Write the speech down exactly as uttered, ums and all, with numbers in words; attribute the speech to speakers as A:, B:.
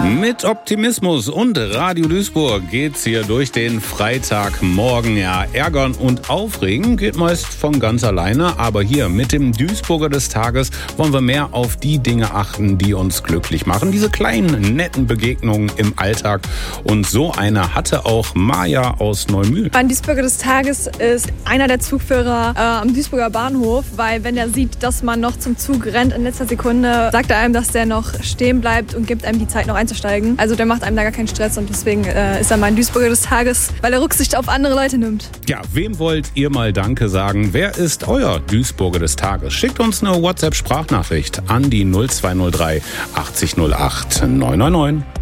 A: Mit Optimismus und Radio Duisburg geht's hier durch den Freitagmorgen. Ja, ärgern und aufregen geht meist von ganz alleine, aber hier mit dem Duisburger des Tages wollen wir mehr auf die Dinge achten, die uns glücklich machen. Diese kleinen, netten Begegnungen im Alltag. Und so eine hatte auch Maja aus Neumühl.
B: Mein Duisburger des Tages ist einer der Zugführer äh, am Duisburger Bahnhof, weil wenn er sieht, dass man noch zum Zug rennt in letzter Sekunde, sagt er einem, dass der noch stehen bleibt und gibt einem die Zeit noch einzusteigen. Also der macht einem da gar keinen Stress und deswegen äh, ist er mein Duisburger des Tages, weil er Rücksicht auf andere Leute nimmt.
A: Ja, wem wollt ihr mal Danke sagen? Wer ist euer Duisburger des Tages? Schickt uns eine WhatsApp-Sprachnachricht an die null zwei null drei achtzig null acht neun neun neun.